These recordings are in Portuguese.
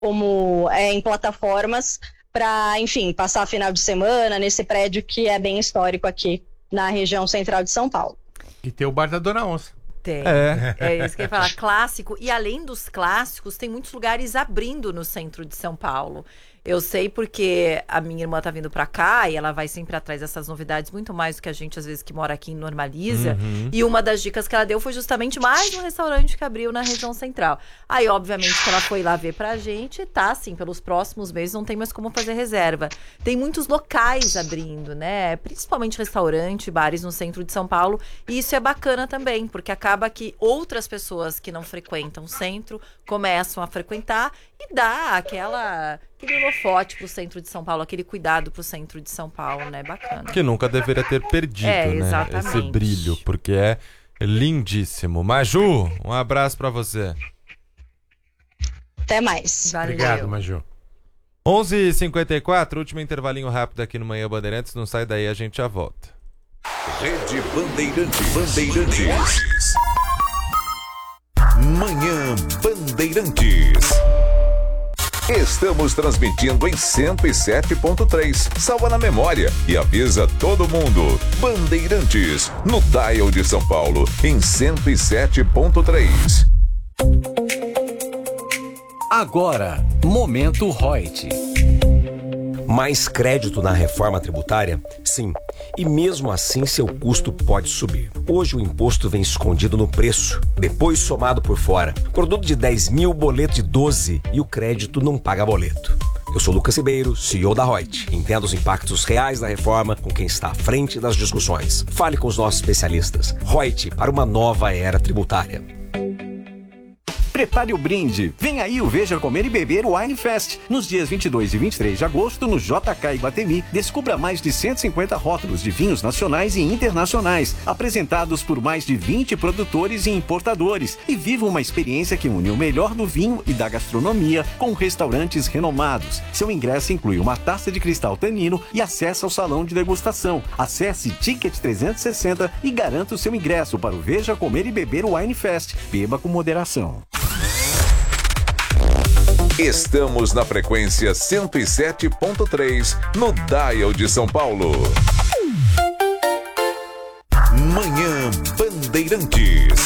como em plataformas para, enfim, passar final de semana nesse prédio que é bem histórico aqui na região central de São Paulo. E tem o Bar da Dona Onça. Tem. É isso que eu ia falar. Clássico. E além dos clássicos, tem muitos lugares abrindo no centro de São Paulo. Eu sei porque a minha irmã tá vindo pra cá e ela vai sempre atrás dessas novidades, muito mais do que a gente, às vezes, que mora aqui normaliza. E uma das dicas que ela deu foi justamente mais um restaurante que abriu na região central. Aí, obviamente, que ela foi lá ver pra gente, tá, assim, pelos próximos meses não tem mais como fazer reserva. Tem muitos locais abrindo, né? Principalmente restaurante, bares no centro de São Paulo. E isso é bacana também, porque acaba que outras pessoas que não frequentam o centro começam a frequentar e dá aquele holofote pro centro de São Paulo, aquele cuidado pro centro de São Paulo, né? Bacana. Que nunca deveria ter perdido, né? Exatamente. Esse brilho, porque é lindíssimo. Maju, um abraço pra você. Até mais. Valeu. Obrigado, Maju. 11h54, último intervalinho rápido aqui no Manhã Bandeirantes. Não sai daí, a gente já volta. Rede Bandeirantes. Manhã Bandeirantes. Estamos transmitindo em 107.3. Salva na memória e avisa todo mundo. Bandeirantes, no dial de São Paulo, em 107.3. Agora, Momento Reut. Mais crédito na reforma tributária? Sim. E mesmo assim seu custo pode subir. Hoje o imposto vem escondido no preço, depois somado por fora. Produto de 10 mil, boleto de 12 e o crédito não paga boleto. Eu sou Lucas Ribeiro, CEO da Reut. Entenda os impactos reais da reforma com quem está à frente das discussões. Fale com os nossos especialistas. Reut, para uma nova era tributária. Prepare o brinde. Vem aí o Veja Comer e Beber Wine Fest. Nos dias 22 e 23 de agosto, no JK Iguatemi, descubra mais de 150 rótulos de vinhos nacionais e internacionais, apresentados por mais de 20 produtores e importadores. E viva uma experiência que une o melhor do vinho e da gastronomia com restaurantes renomados. Seu ingresso inclui uma taça de cristal tanino e acesso ao salão de degustação. Acesse Ticket 360 e garanta o seu ingresso para o Veja Comer e Beber Wine Fest. Beba com moderação. Estamos na frequência 107.3, no dial de São Paulo. Manhã Bandeirantes.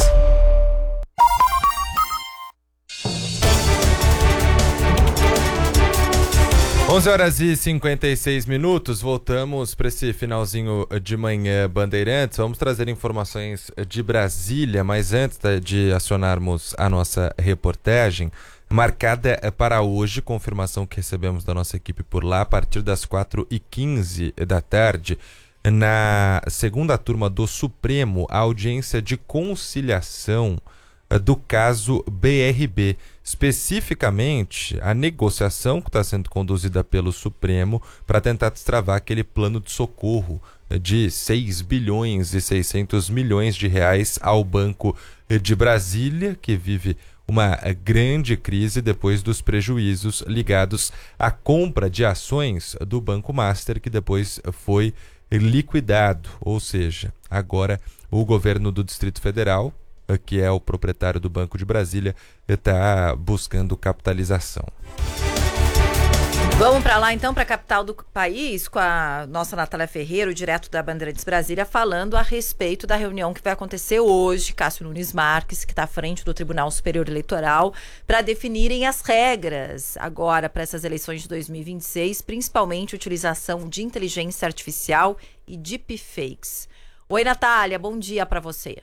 Onze horas e 56 minutos, voltamos para esse finalzinho de Manhã Bandeirantes. Vamos trazer informações de Brasília, mas antes de acionarmos a nossa reportagem, marcada para hoje, confirmação que recebemos da nossa equipe por lá, a partir das 4h15 da tarde, na segunda turma do Supremo, a audiência de conciliação do caso BRB. Especificamente, a negociação que está sendo conduzida pelo Supremo para tentar destravar aquele plano de socorro de 6 bilhões e 600 milhões de reais ao Banco de Brasília, que vive uma grande crise depois dos prejuízos ligados à compra de ações do Banco Master, que depois foi liquidado. Ou seja, agora o governo do Distrito Federal, que é o proprietário do Banco de Brasília, está buscando capitalização. Vamos para lá então, para a capital do país, com a nossa Natália Ferreira, direto da Bandeirantes Brasília, falando a respeito da reunião que vai acontecer hoje. Cássio Nunes Marques, que está à frente do Tribunal Superior Eleitoral, para definirem as regras agora para essas eleições de 2026, principalmente utilização de inteligência artificial e deepfakes. Oi, Natália, bom dia para você.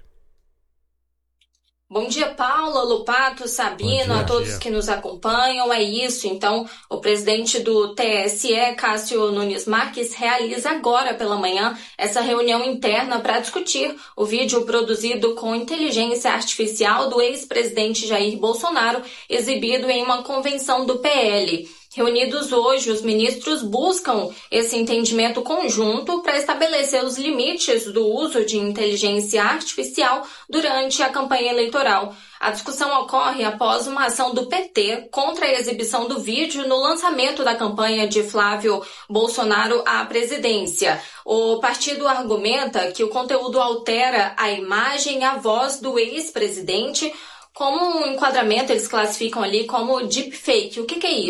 Bom dia, Paula, Lupato, Sabino, a todos que nos acompanham. É isso, então, o presidente do TSE, Cássio Nunes Marques, realiza agora pela manhã essa reunião interna para discutir o vídeo produzido com inteligência artificial do ex-presidente Jair Bolsonaro, exibido em uma convenção do PL. Reunidos hoje, os ministros buscam esse entendimento conjunto para estabelecer os limites do uso de inteligência artificial durante a campanha eleitoral. A discussão ocorre após uma ação do PT contra a exibição do vídeo no lançamento da campanha de Flávio Bolsonaro à presidência. O partido argumenta que o conteúdo altera a imagem e a voz do ex-presidente, como um enquadramento, eles classificam ali como deepfake. O que é isso?